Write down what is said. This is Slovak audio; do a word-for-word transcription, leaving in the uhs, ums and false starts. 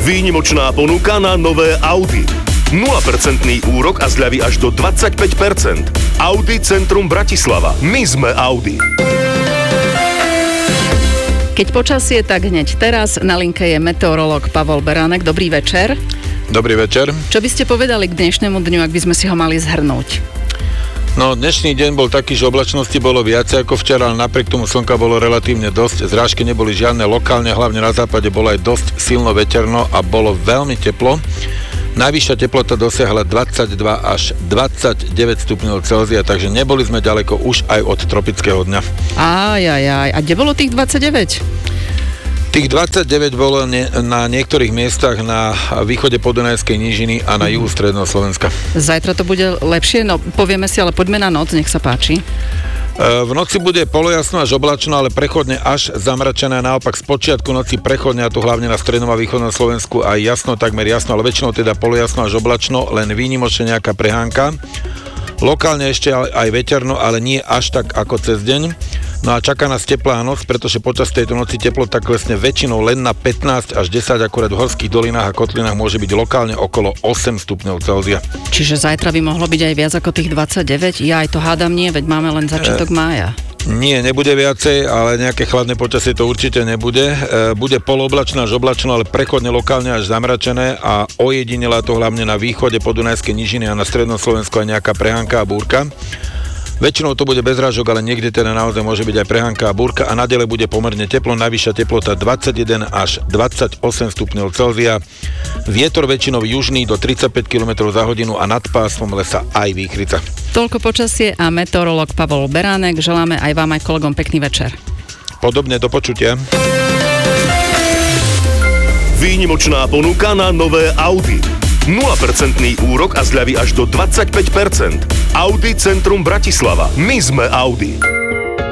Výnimočná ponuka na nové Audi. nula percent úrok a zľavy až do dvadsaťpäť percent. Audi Centrum Bratislava. My sme Audi. Keď počasie, tak hneď teraz. Na linke je meteorológ Pavol Beránek. Dobrý večer. Dobrý večer. Čo by ste povedali k dnešnému dňu, ak by sme si ho mali zhrnúť? No, dnešný deň bol taký, že oblačnosti bolo viacej ako včera, ale napriek tomu slnka bolo relatívne dosť. Zrážky neboli žiadne, lokálne, hlavne na západe bolo aj dosť silno veterno a bolo veľmi teplo. Najvyššia teplota dosiahla dvadsaťdva až dvadsaťdeväť stupňov Celzia, takže neboli sme ďaleko už aj od tropického dňa. Aj, aj, aj. A kde bolo tých dvadsaťdeväť? Tých dvadsaťdeväť bolo ne, na niektorých miestach na východe Podunajskej nížiny a na juhu stredného Slovenska. Zajtra to bude lepšie? No, povieme si, ale poďme na noc, nech sa páči. V noci bude polojasno až oblačno, ale prechodne až zamračené. Naopak z počiatku noci prechodne, a tu hlavne na strednom a východnom Slovensku aj jasno, takmer jasno, ale väčšinou teda polojasno až oblačno, len výnimočne nejaká prehánka. Lokálne ešte aj veterno, ale nie až tak ako cez deň. No a čaká nás teplá noc, pretože počas tejto noci teplota klesne väčšinou len na pätnásť až desať, akurát v horských dolinách a kotlinách môže byť lokálne okolo osem stupňov Celzia. Čiže zajtra by mohlo byť aj viac ako tých dvadsaťdeväť? Ja aj to hádam nie, veď máme len začiatok e, mája. Nie, nebude viacej, ale nejaké chladné počasie to určite nebude. E, bude polooblačno až oblačno, ale prechodne lokálne až zamračené a ojedinela to hlavne na východe Podunajskej nížiny a na strednom Slovensku aj nejaká prehánka a búrka. Väčšinou to bude bez rážok, ale niekde teda naozaj môže byť aj prehánka a búrka a naďalej bude pomerne teplo, najvyššia teplota dvadsaťjeden až dvadsaťosem stupňov Celzia. Vietor väčšinou južný do tridsaťpäť kilometrov za hodinu a nad pásmom lesa aj výchrica. Toľko počasie a meteorológ Pavol Beránek. Želáme aj vám, aj kolegom pekný večer. Podobne, do počutia. Výnimočná ponuka na nové Audi. nula percent úrok a zľavy až do dvadsaťpäť percent. Audi Centrum Bratislava. My sme Audi.